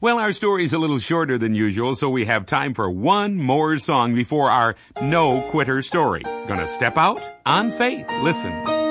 Well, our story's a little shorter than usual, so we have time for one more song before our no-quitter story. Gonna step out on faith. Listen.